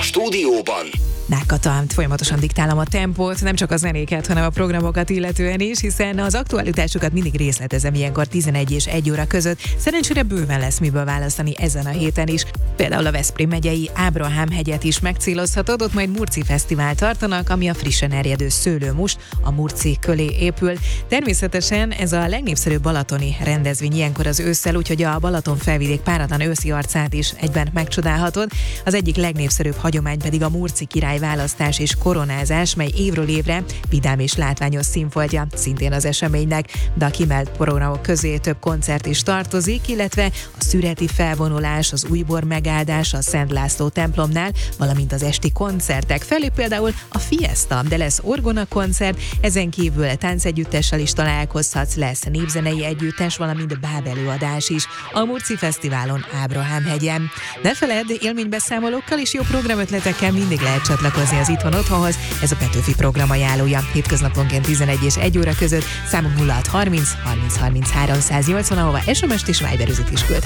stúdióban Nákata, folyamatosan diktálom a tempót, nem csak a zenéket, hanem a programokat illetően is, hiszen az aktualitásokat mindig részletezem ilyenkor 11 és 1 óra között. Szerencsére bőven lesz miből választani ezen a héten is. Például a Veszprém megyei Ábrahám-hegyet is megcélozhatod, ott majd Murci Fesztivál tartanak, ami a frissen erjedő szőlőmust, a Murci Kölé épül. Természetesen ez a legnépszerűbb balatoni rendezvény ilyenkor az ősszel, úgyhogy a Balaton felvidék páratlan őszi arcát is egyben megcsodálhatod. Az egyik legnépszerűbb hagyomány pedig a Murci király választás és koronázás, mely évről évre vidám és látványos színfoltja szintén az eseménynek, de a kiemelt programok közé több koncert is tartozik, illetve a szüreti felvonulás, az újbor megáldás a Szent László templomnál, valamint az esti koncertek felé például a Fiesta, de lesz orgona koncert, ezen kívül táncegyüttessel is találkozhatsz, lesz népzenei együttes, valamint bábelőadás is a Murci Fesztiválon Ábrahám-hegyen. Ne feledd, élménybeszámolókkal és jó programötletekkel mindig lehet csatlakozni az Itthon Otthonhoz, ez a Petőfi program ajánlója. Hétköznaponként 11 és 1 óra között számunk 0630 30 33 180, ahova SMS-t és Viber-üzenet is küldhet.